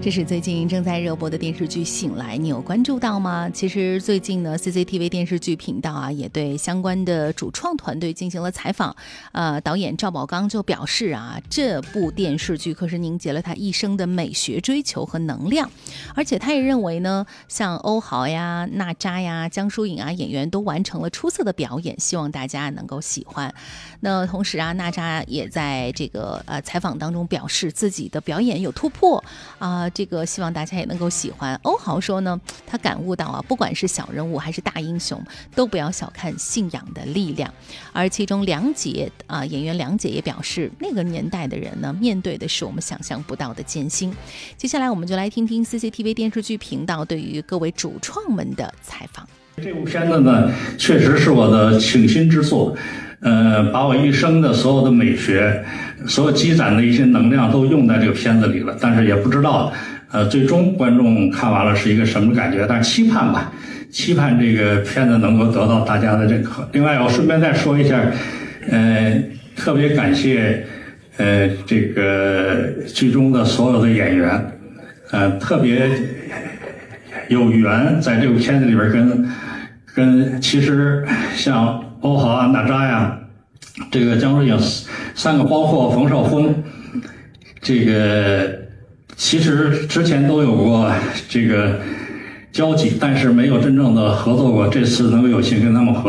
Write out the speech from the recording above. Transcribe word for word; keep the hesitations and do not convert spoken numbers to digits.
这是最近正在热播的电视剧《醒来》，你有关注到吗？其实最近呢 C C T V 电视剧频道啊，也对相关的主创团队进行了采访。呃，导演赵宝刚就表示啊，这部电视剧可是凝结了他一生的美学追求和能量，而且他也认为呢，像欧豪呀、娜扎呀、江疏影啊，演员都完成了出色的表演，希望大家能够喜欢。那同时啊，娜扎也在这个呃采访当中表示自己的表演有突破啊、呃，这个希望大家也能够喜欢。欧豪说呢，他感悟到啊，不管是小人物还是大英雄，都不要小看信仰的力量。而其中梁洁啊、呃，演员梁洁也表示，那个年代的人呢，面对的是我们想象不到的艰辛。接下来我们就来听听 C C T V 电视剧频道对于各位主创们的采访。 这部片子呢，确实是我的倾心之作。呃，把我一生的所有的美学，所有积攒的一些能量都用在这个片子里了。但是也不知道，呃，最终观众看完了是一个什么感觉？但是期盼吧，期盼这个片子能够得到大家的认可。另外，我顺便再说一下，呃，特别感谢，呃，这个剧中的所有的演员，呃，特别有缘在这部片子里边跟跟其实像欧豪啊、娜扎呀，这个江疏影三个，包括冯绍峰，这个其实之前都有过这个交集，但是没有真正的合作过。这次能够有幸跟他们合作。